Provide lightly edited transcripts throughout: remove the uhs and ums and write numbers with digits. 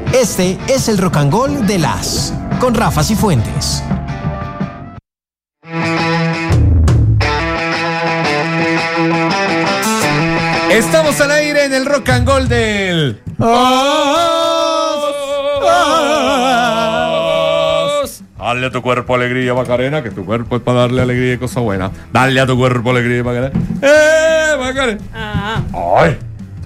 Este es el Rock and Roll de las con Rafa Cifuentes. Estamos al aire en el Rock and Roll del... Dale a tu cuerpo alegría, Macarena, que tu cuerpo es para darle alegría y cosas buenas. Dale a tu cuerpo alegría, Macarena. Macarena! ¡Ay!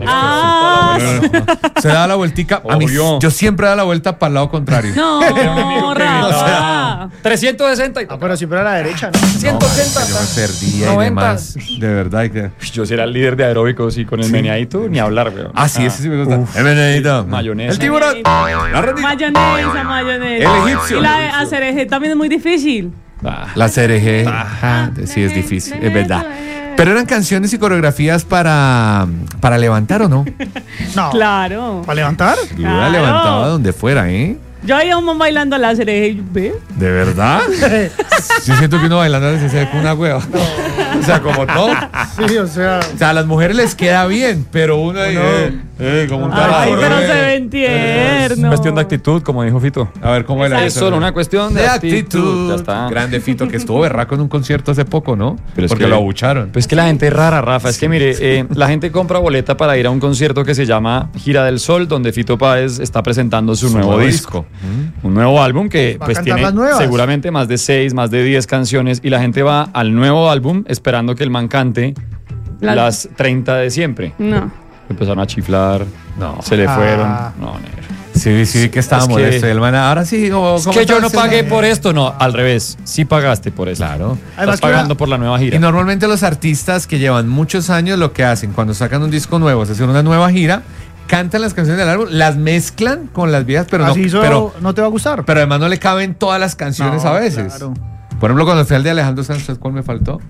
Se da la vueltica. A mí, yo siempre da la vuelta para el lado contrario. No, Rafa. 360. Pero siempre a la derecha, ¿no? 180. Yo me perdía 90. Y demás. De verdad. Yo si era el líder de aeróbicos y con el meneadito, ni hablar, weón. Sí, ese sí me gusta. El meneadito. Mayonesa. El tiburón. Mayonesa. El egipcio. Y la de hacer eje también es muy difícil. La cereje. Sí, es difícil, es verdad. Pero eran canciones y coreografías para levantar, ¿o no? No. Claro. ¿Para levantar? Yo la levantaba donde fuera, ¿eh? Yo veía a un man bailando la cereje, ¿ve? ¿De verdad? Yo siento que uno bailando se ve como una hueva. O sea, como todo. Sí, o sea, a las mujeres les queda bien, pero uno ahí, como un tarado. Ay, pero se ven tiernos. Es cuestión de actitud, como dijo Fito. A ver, ¿cómo era eso? Es solo una cuestión de actitud. Ya está. Grande Fito, que estuvo berraco en un concierto hace poco, ¿no? Pero porque lo abucharon. Pues es que la gente es rara, Rafa. Es que mire, la gente compra boleta para ir a un concierto que se llama Gira del Sol, donde Fito Páez está presentando su nuevo disco. Un nuevo álbum que pues tiene seguramente más de 6, más de 10 canciones, y la gente va al nuevo álbum esperando que el man cante las 30 de siempre. No. Empezaron a chiflar, se le fueron. No, negro. Sí, que estaba molesto. El man, ahora sí, es que yo no pagué por esto. No, al revés. Sí pagaste por eso. Claro. Estás pagando por la nueva gira. Y normalmente los artistas que llevan muchos años lo que hacen cuando sacan un disco nuevo, se hacen una nueva gira, cantan las canciones del álbum, las mezclan con las viejas, pero no te va a gustar. Pero además no le caben todas las canciones a veces. Claro. Por ejemplo, cuando fui al de Alejandro Sanz, ¿cuál me faltó?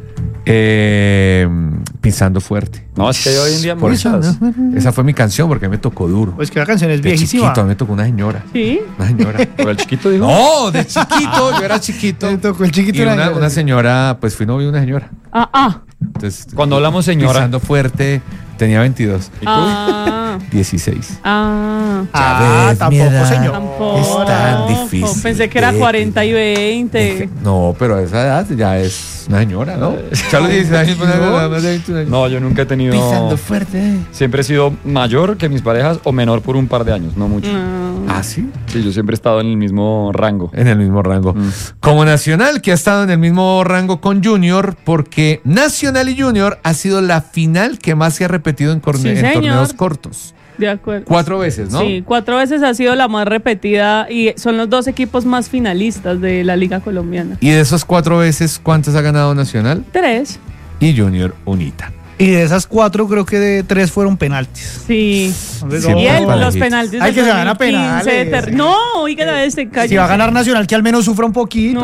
Pisando fuerte. No, es que hoy en día muchas. Esa fue mi canción porque me tocó duro. Pues que la canción es viejísima. De chiquito me tocó una señora. ¿Sí? Una señora. ¿Pero el chiquito dijo? No, de chiquito, yo era chiquito. Me tocó el chiquito. Y una señora, pues fui novio de una señora. Entonces, cuando hablamos señora. Pisando fuerte, tenía 22. ¿Y tú? 16. Tampoco, señor. Tampoco. Es tan difícil. Pensé que era 40 y 20. No, pero a esa edad ya es una señora, ¿no? Ya los 16 años, más de 21 años. No, yo nunca he tenido. Pisando fuerte. Siempre he sido mayor que mis parejas o menor por un par de años, no mucho. ¿Ah, sí? Sí, yo siempre he estado en el mismo rango. En el mismo rango. Como Nacional, que ha estado en el mismo rango con Junior, porque Nacional y Junior ha sido la final que más se ha repetido en torneos cortos. De acuerdo. 4 veces, ¿no? Sí, 4 veces ha sido la más repetida y son los 2 equipos más finalistas de la Liga Colombiana. ¿Y de esas 4 veces cuántas ha ganado Nacional? 3. Y Junior unita. Y de esas 4 creo que de 3 fueron penaltis. Sí. Y los penaltis. Hay que se van a penales. No, oigan a este calle. Si va a ganar Nacional, que al menos sufra un poquito.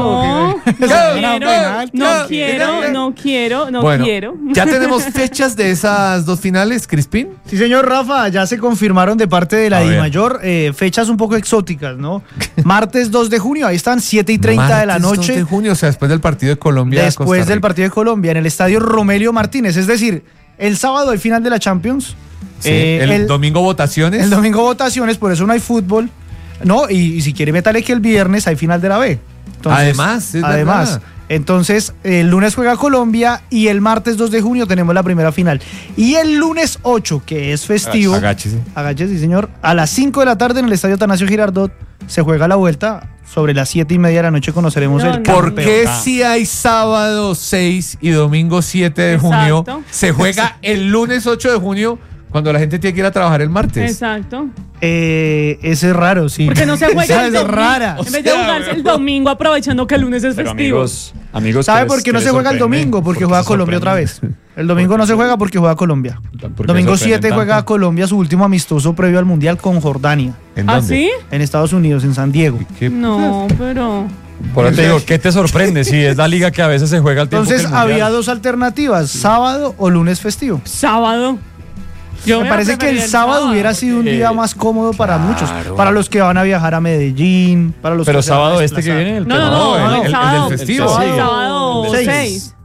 No quiero. ¿Ya tenemos fechas de esas 2 finales, Crispín? Sí, señor Rafa, ya se confirmaron de parte de la DIMAYOR fechas un poco exóticas, ¿no? Martes 2 de junio, ahí están, 7:30 de la noche. 2 de junio, o sea, después del partido de Colombia. Después del partido de Colombia, en el estadio Romelio Martínez, es decir, el sábado el final de la Champions. Sí, el domingo votaciones. El domingo votaciones, por eso no hay fútbol. No, y si quiere métale que el viernes hay final de la B. Entonces, además, entonces el lunes juega Colombia y el martes 2 de junio tenemos la primera final. Y el lunes 8, que es festivo. Agáchese, sí señor. A las 5 de la tarde en el estadio Atanasio Girardot se juega la vuelta. Sobre las 7:30 de la noche conoceremos el campeón. ¿Por qué si hay sábado 6 y domingo 7 de junio se juega el lunes 8 de junio cuando la gente tiene que ir a trabajar el martes? Exacto. Ese es raro, sí. Porque no se juega el domingo. Es rara. En vez de jugarse el domingo aprovechando que el lunes es festivo. Amigos, ¿sabe por qué no se juega el domingo? Porque juega Colombia otra vez. El domingo no se juega porque juega Colombia. Domingo 7 juega Colombia su último amistoso previo al Mundial con Jordania. ¿En dónde? ¿Ah, sí? En Estados Unidos, en San Diego. No, pero... Por eso te digo, ¿qué te sorprende? Si es la liga que a veces se juega al tiempo. Entonces había 2 alternativas, sábado o lunes festivo. Sábado. Me parece que el sábado hubiera sido un día más cómodo para muchos. Para los que van a viajar a Medellín, para los pero que sábado que viene. No, el del festivo. Sábado 6.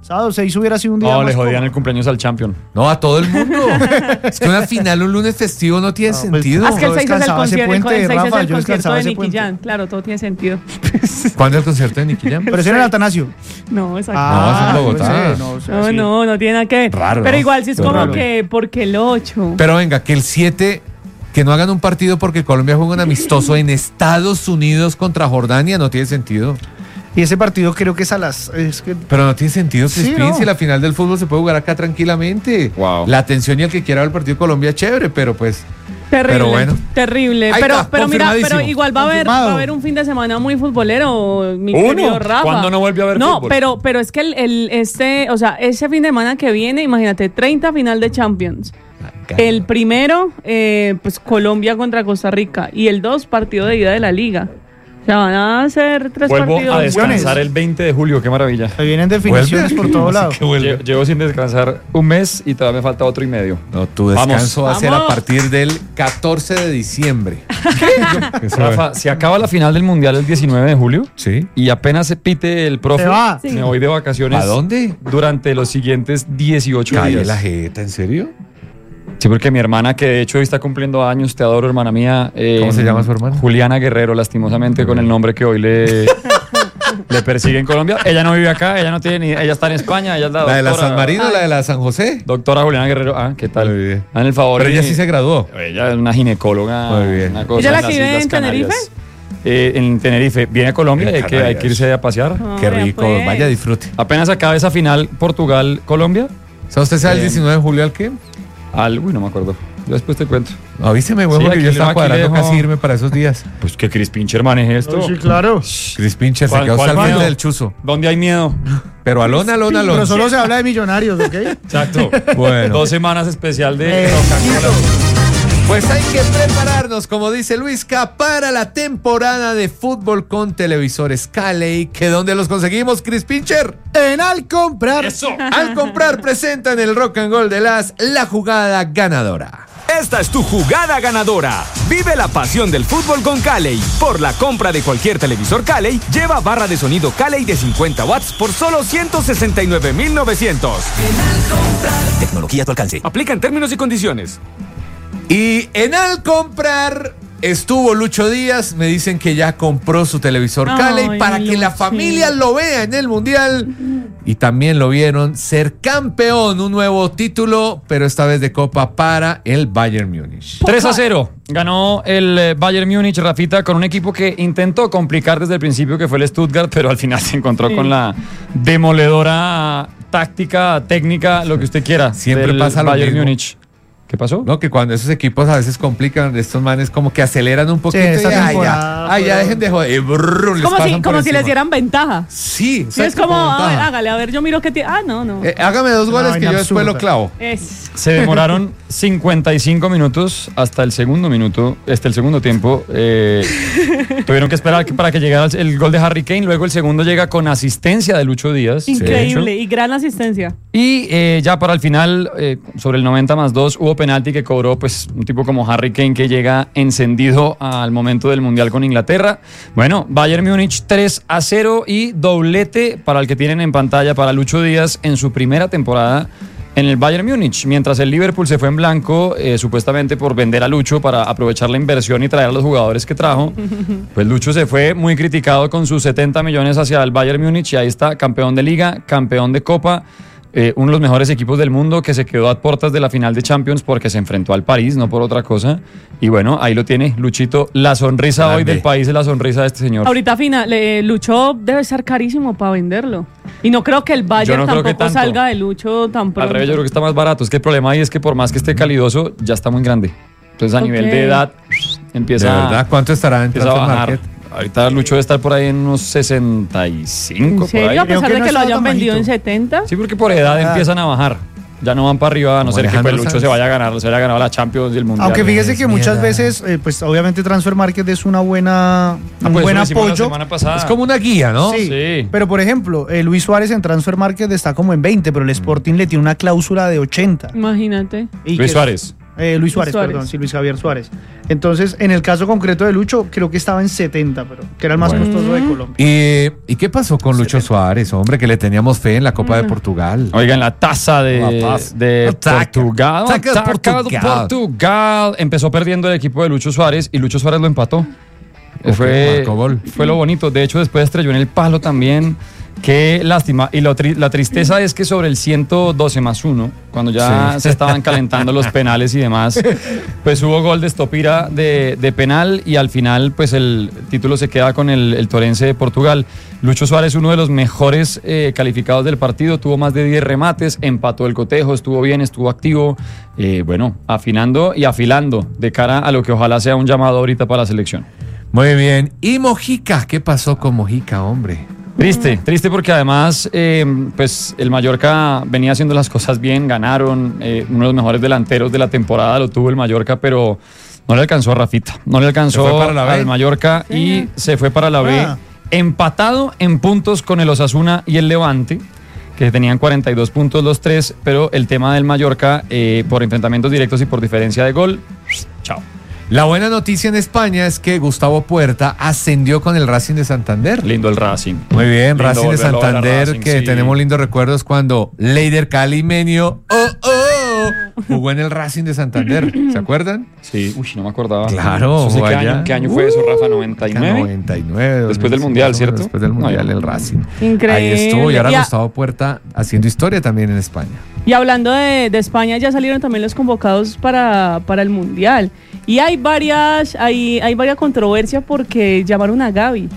Sábado 6 hubiera sido un día No, más le jodían cómodo. el cumpleaños al champion. No, a todo el mundo. Es que una final un lunes festivo no tiene sentido. Es que el 6 es el descansaba ese concierto, puente, el 6 es Rafa, el yo concierto descansaba de ese Nicky puente. Jam. Claro, todo tiene sentido. ¿Cuándo es el concierto de Nicky Jam? Pero ese era en Atanasio. No, exacto. No, es en Bogotá. No tiene nada que ver. Raro, pero ¿no? igual, si es Qué como raro. que, porque el 8. Pero venga, que el 7, que no hagan un partido porque Colombia juega un amistoso en Estados Unidos contra Jordania, no tiene sentido. Y ese partido creo que es a las... Pero no tiene sentido, Sí, Crispín, no. si la final del fútbol se puede jugar acá tranquilamente. Wow. La atención y el que quiera ver el partido de Colombia, chévere, pero pues... Terrible, Pero bueno. terrible. Ahí Pero, está, pero mira, pero confirmadísimo. igual va Confirmado. a haber un fin de semana muy futbolero, mi Uno. querido Rafa. ¿Cuándo no vuelve a haber fútbol? pero es que ese fin de semana que viene, imagínate, 30 final de Champions. El primero, pues Colombia contra Costa Rica. Y el 2, partido de ida de la Liga. O sea, van a hacer 3 Vuelvo partidos. a descansar el 20 de julio, qué maravilla. Se vienen definiciones por todos lados. Llevo sin descansar un mes y todavía me falta otro y medio. No, tu descanso va a ser a partir del 14 de diciembre. Rafa, se acaba la final del Mundial el 19 de julio. Sí. Y apenas se pite el profe, Se va. me voy de vacaciones. ¿A dónde? Durante los siguientes 18 Calle días. la jeta, ¿en serio? Sí, porque mi hermana, que de hecho hoy está cumpliendo años, te adoro, hermana mía. ¿Cómo se llama su hermana? Juliana Guerrero, lastimosamente con el nombre que hoy le persigue en Colombia. Ella no vive acá, ella no tiene ni, ella está en España, ella es la ¿La de la doctora- San Marino, la de la San José? Doctora Juliana Guerrero, ¿qué tal? Muy bien. Hagan el favor. Pero ella y- sí se graduó. Ella es una ginecóloga. Muy bien. Una cosa ¿Ella la en las que vive Islas en Canarias. En Tenerife. Viene a Colombia En y hay que Canarias. irse a pasear. Qué Vea, rico, pues. vaya disfrute. Apenas acaba esa final Portugal-Colombia. O sea, ¿usted sabe el 19 de julio al qué? Uy, no me acuerdo. Yo después te cuento. Avíseme, güey, Sí, porque aquí yo le- estaba aquí le cuadrando dejo- casi irme para esos días. Pues que Chris Pincher maneje esto. Sí, claro. Chris Pincher se ¿Cuál- quedó cuál al frente miedo? del chuzo. ¿Dónde hay miedo? Pero alón. Pero solo se habla de millonarios, ¿ok? Exacto. Bueno. 2 semanas especial de rock and roll. Pues hay que prepararnos, como dice Luisca, para la temporada de fútbol con televisores Cali, que ¿dónde los conseguimos, Chris Pincher? En Al Comprar. Eso. Al comprar presenta en el Rock and Roll de la jugada ganadora. Esta es tu jugada ganadora. Vive la pasión del fútbol con Caley. Por la compra de cualquier televisor Caley, lleva barra de sonido Caley de 50 watts por solo 169,900. Tecnología a tu alcance. Aplica en términos y condiciones. Y en Al comprar estuvo Lucho Díaz, me dicen que ya compró su televisor Ay, Cali para que la Luchi. familia lo vea en el Mundial. Y también lo vieron ser campeón, un nuevo título, pero esta vez de Copa para el Bayern Múnich. 3-0. Ganó el Bayern Múnich, Rafita, con un equipo que intentó complicar desde el principio, que fue el Stuttgart, pero al final se encontró con la demoledora táctica, técnica, lo que usted quiera. Siempre del pasa lo Bayern mismo. Múnich. ¿Qué pasó? No, que cuando esos equipos a veces complican, estos manes como que aceleran un poquito esta y ya, temporada, ya dejen de joder. Les Como pasan si, por como si les encima. dieran ventaja. Sí, Sí, es exacto, como, como a ver, ventaja. hágale, a ver, yo miro que tiene. No. Hágame 2 goles que vaina yo después lo absurda. clavo. Es. Se demoraron 55 minutos hasta el segundo minuto, el segundo tiempo. Tuvieron que esperar para que llegara el gol de Harry Kane. Luego el segundo llega con asistencia de Lucho Díaz. Increíble y gran asistencia. Y ya para el final, sobre el 90+2, hubo penalti que cobró pues un tipo como Harry Kane, que llega encendido al momento del Mundial con Inglaterra. Bueno, Bayern Múnich 3-0 y doblete para el que tienen en pantalla para Lucho Díaz en su primera temporada en el Bayern Múnich, mientras el Liverpool se fue en blanco, supuestamente por vender a Lucho para aprovechar la inversión y traer a los jugadores que trajo. Pues Lucho se fue muy criticado con sus 70 millones hacia el Bayern Múnich y ahí está, campeón de Liga, campeón de Copa. Uno de los mejores equipos del mundo, que se quedó a puertas de la final de Champions porque se enfrentó al París, no por otra cosa. Y bueno, ahí lo tiene, Luchito. La sonrisa Grande. hoy del país es la sonrisa de este señor. Ahorita Lucho debe ser carísimo para venderlo. Y no creo que el Bayern no creo que tampoco tanto. salga de Lucho tan pronto. Al revés, yo creo que está más barato. Es que el problema ahí es que por más que esté calidoso, ya está muy grande. Entonces a nivel de edad empieza, ¿De verdad? ¿Cuánto estará en empieza a Transfer bajar. Market? Ahorita Lucho debe estar por ahí en unos 65. ¿En por serio? ahí. A pesar Creo que de no que lo estaba hayan tan vendido en bajito. 70. Sí, porque por edad empiezan a bajar. Ya no van para arriba, a no Como ser que pues, Alejandro Lucho Sanz. se vaya a ganar, se haya ganado la Champions y el Mundial. Aunque fíjese que muchas mierda. veces, pues obviamente Transfer Market es una buena, un pues, buen eso lo hicimos la apoyo. semana pasada. Es como una guía, ¿no? Sí, Sí. pero por ejemplo, Luis Suárez en Transfer Market está como en 20, pero el Sporting le tiene una cláusula de 80. Imagínate. Y Luis que- Suárez. Luis Suárez, perdón, sí, Luis Javier Suárez. Entonces, en el caso concreto de Lucho, creo que estaba en 70, pero que era el más costoso de Colombia. ¿Y qué pasó con Lucho Suárez, hombre, que le teníamos fe en la Copa de Portugal? Oigan, la taza de Portugal. Portugal. Empezó perdiendo el equipo de Lucho Suárez y Lucho Suárez lo empató. Fue lo bonito. De hecho, después estrelló en el palo también. Qué lástima. Y la tristeza es que sobre el 112+1, cuando ya se estaban calentando los penales y demás, pues hubo gol de Stopira de penal y al final pues el título se queda con el Torense de Portugal. Lucho Suárez, uno de los mejores calificados del partido, tuvo más de 10 remates, empató el cotejo, estuvo bien, estuvo activo, afinando y afilando de cara a lo que ojalá sea un llamado ahorita para la selección. Muy bien. ¿Y Mojica? ¿Qué pasó con Mojica, hombre? Triste porque además pues el Mallorca venía haciendo las cosas bien, ganaron, uno de los mejores delanteros de la temporada lo tuvo el Mallorca, pero no le alcanzó a Rafita, no le alcanzó al Mallorca y se fue para la B, empatado en puntos con el Osasuna y el Levante, que tenían 42 puntos los tres, pero el tema del Mallorca por enfrentamientos directos y por diferencia de gol, chao. La buena noticia en España es que Gustavo Puerta ascendió con el Racing de Santander. Lindo el Racing. Muy bien, Racing de Santander, Racing, que tenemos lindos recuerdos cuando Leider Calimenio jugó en el Racing de Santander. ¿Se acuerdan? Sí, no me acordaba. Claro. No sé ¿Qué año fue eso, Rafa? ¿99? 99. Después del Mundial, ¿cierto? Después del Mundial, el Racing. Increíble. Ahí estuvo y ahora Gustavo Puerta haciendo historia también en España. Y hablando de España, ya salieron también los convocados para el Mundial. Y hay varias controversia porque llamaron a Gavi.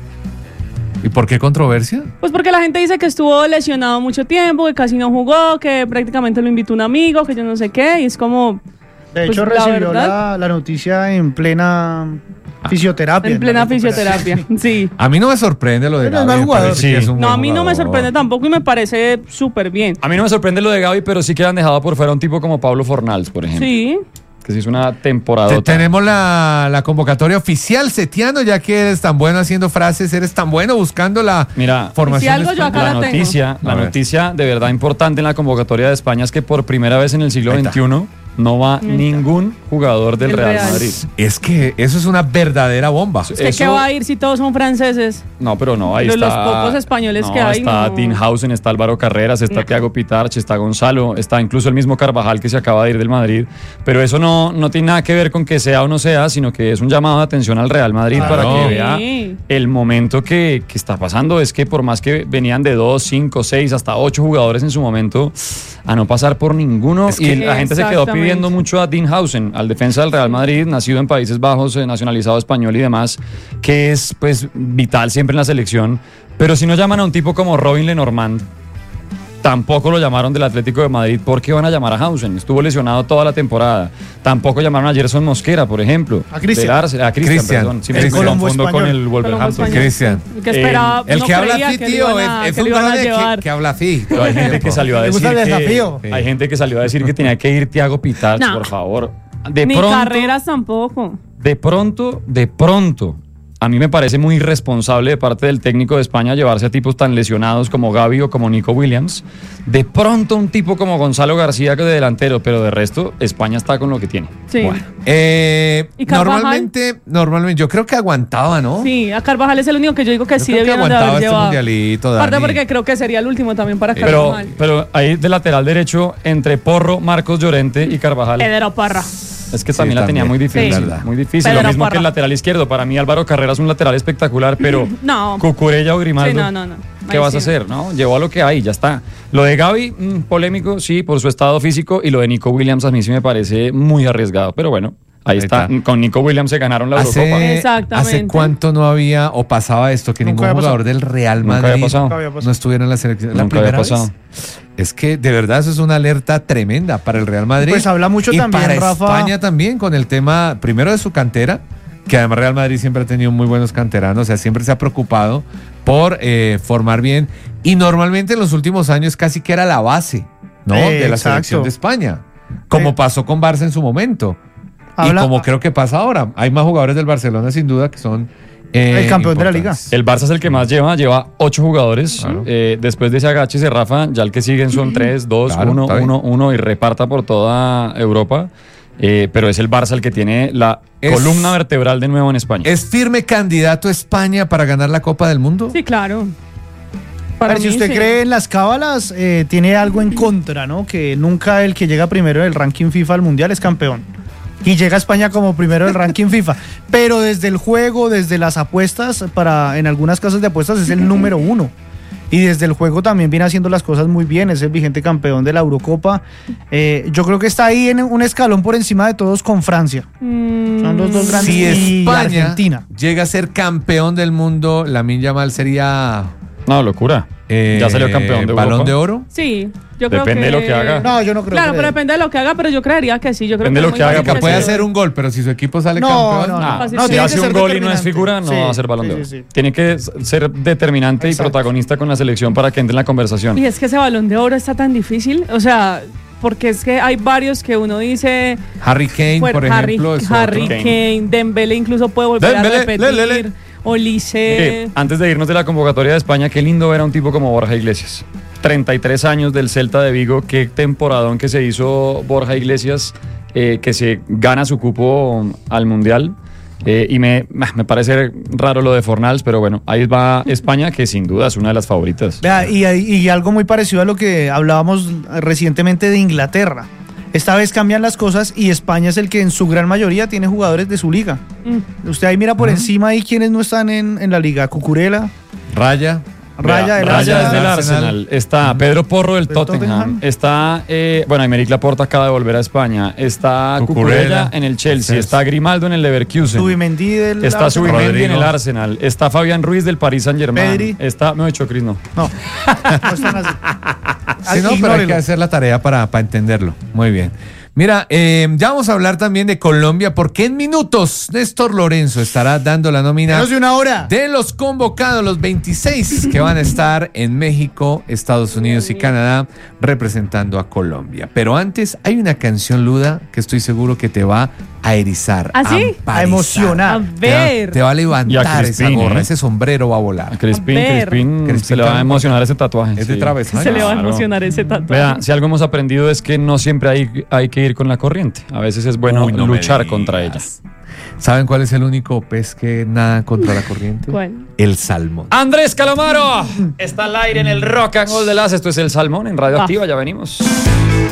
¿Y por qué controversia? Pues porque la gente dice que estuvo lesionado mucho tiempo, que casi no jugó, que prácticamente lo invitó un amigo, que yo no sé qué, y es como... De hecho, recibió la noticia en plena fisioterapia. En plena fisioterapia, sí. A mí no me sorprende lo de Gavi. No, a mí no me sorprende tampoco y me parece súper bien. A mí no me sorprende lo de Gavi, pero sí que han dejado por fuera un tipo como Pablo Fornals, por ejemplo. Sí. Que se hizo una temporada. Tenemos la convocatoria oficial, Setiano, ya que eres tan bueno haciendo frases, eres tan bueno buscando la formación. Si algo yo acá la noticia de verdad importante en la convocatoria de España es que por primera vez en el siglo XXI no va ningún jugador del Real Madrid. Es que eso es una verdadera bomba. ¿Qué va a ir si todos son franceses? No, pero no, ahí está. Los pocos españoles que hay. Está Dinhausen, está Álvaro Carreras, está Thiago Pitarch, está Gonzalo, está incluso el mismo Carvajal que se acaba de ir del Madrid. Pero eso no tiene nada que ver con que sea o no sea, sino que es un llamado de atención al Real Madrid para que vea el momento que está pasando. Es que por más que venían de 2, 5, 6, hasta 8 jugadores en su momento, a no pasar por ninguno. Y la gente se quedó pidiendo mucho a Dinhausen, al defensa del Real Madrid, nacido en Países Bajos, nacionalizado español y demás, que es pues vital siempre en la selección. Pero si no llaman a un tipo como Robin Lenormand, tampoco lo llamaron del Atlético de Madrid. ¿Por qué van a llamar a Hausen? Estuvo lesionado toda la temporada. Tampoco llamaron a Gerson Mosquera, por ejemplo. A Cristian. Perdón. Siempre me confundo con el Wolverhampton. Cristian. El que habla así, tío, es un grande que habla así. Pero hay gente que salió a decir hay gente que salió a decir que tenía que ir Thiago Pitarch, por favor. Ni Carreras tampoco. De pronto, a mí me parece muy irresponsable de parte del técnico de España llevarse a tipos tan lesionados como Gavi o como Nico Williams. De pronto un tipo como Gonzalo García que de delantero, pero de resto España está con lo que tiene. Sí. Bueno. Normalmente yo creo que aguantaba, ¿no? Sí, a Carvajal es el único que yo digo que sí debieron de haber llevado. Mundialito, aparte porque creo que sería el último también para Carvajal. Pero ahí de lateral derecho entre Porro, Marcos Llorente y Carvajal. Pedro Parra. Es que también la tenía muy difícil. Sí. Muy difícil. Pedro lo mismo Parra. Que el lateral izquierdo. Para mí Álvaro Carreras es un lateral espectacular, pero Cucurella o Grimaldo. Sí, no. ¿Qué vas a hacer? ¿No? Llevó a lo que hay, ya está. Lo de Gavi, polémico, sí, por su estado físico, y lo de Nico Williams a mí sí me parece muy arriesgado, pero bueno. Ahí está. Con Nico Williams se ganaron la Eurocopa. Exactamente. ¿Hace cuánto no había o pasaba esto? Que ningún jugador del Real Madrid no estuviera en la selección. La primera vez. Es que de verdad eso es una alerta tremenda para el Real Madrid. Pues habla mucho y también, para Rafa. España también, con el tema primero de su cantera, que además Real Madrid siempre ha tenido muy buenos canteranos, o sea, siempre se ha preocupado por formar bien. Y normalmente en los últimos años casi que era la base, ¿no? De la selección de España. Como pasó con Barça en su momento. Y como creo que pasa ahora. Hay más jugadores del Barcelona sin duda que son el campeón de la liga. El Barça es el que más lleva 8 jugadores. Claro. Después de ese agáchese, Rafa, ya el que siguen son 3, 2, 1 y reparta por toda Europa. pero es el Barça el que tiene la columna vertebral de nuevo en España. ¿Es firme candidato España para ganar la Copa del Mundo? Sí, claro. A ver, si usted cree en las cábalas, tiene algo en contra, ¿no? Que nunca el que llega primero en el ranking FIFA al Mundial es campeón. Y llega a España como primero del ranking FIFA. Pero desde el juego, desde las apuestas, en algunas casas de apuestas es el número 1. Y desde el juego también viene haciendo las cosas muy bien. Es el vigente campeón de la Eurocopa. Yo creo que está ahí en un escalón por encima de todos con Francia. Son los dos grandes. Si España y Argentina llega a ser campeón del mundo, Lamine Yamal sería... No, locura. Ya salió campeón de ¿Balón de oro? Sí, yo creo Depende de lo que haga. No, yo no creo. Claro, pero depende de lo que haga, pero yo creería que sí. Yo creo Depende de lo que haga. Porque puede hacer un gol, pero si su equipo sale campeón... Si hace un gol y no es figura, no va a ser Balón de Oro. Sí. Tiene que ser determinante y protagonista con la selección para que entre en la conversación. Y es que ese Balón de Oro está tan difícil, o sea... Porque es que hay varios que uno dice... Harry Kane, por ejemplo. Harry Kane, Dembélé incluso puede volver a repetir. Olise. Antes de irnos de la convocatoria de España, qué lindo ver a un tipo como Borja Iglesias. 33 años del Celta de Vigo, qué temporadón que se hizo Borja Iglesias, que se gana su cupo al Mundial. Y me parece raro lo de Fornals, pero bueno, ahí va España, que sin duda es una de las favoritas. Y algo muy parecido a lo que hablábamos recientemente de Inglaterra. Esta vez cambian las cosas y España es el que en su gran mayoría tiene jugadores de su liga. Usted ahí mira por encima ahí quienes no están en la liga. Cucurella, Raya es del Arsenal. Está Pedro Porro del Tottenham. Está, Aymeric Laporta acaba de volver a España. Está Cucurella en el Chelsea. Está Grimaldo en el Leverkusen. Zubimendi está Zubimendi en el Arsenal. Está Fabián Ruiz del Paris Saint-Germain. Pedri. Está, no he hecho Cris, no. No están así. Sí, no, pero hay que hacer la tarea para entenderlo. Muy bien. Mira, ya vamos a hablar también de Colombia, porque en minutos Néstor Lorenzo estará dando la nómina menos de una hora de los convocados, los 26 que van a estar en México, Estados Unidos y Canadá representando a Colombia. Pero antes hay una canción, Luda, que estoy seguro que te va a erizar, a emocionar. A ver. Te va a levantar esa gorra, ese sombrero va a volar. A Crispín se le va a emocionar ese tatuaje. Es de travesaño. Se le va a emocionar ese tatuaje. Vea, si algo hemos aprendido es que no siempre hay que ir con la corriente. A veces es bueno luchar contra ella. ¿Saben cuál es el único pez que nada contra la corriente? ¿Cuál? El salmón. Andrés Calamaro está al aire en el Rock and Roll de las. Esto es El Salmón en Radioactiva, ya venimos.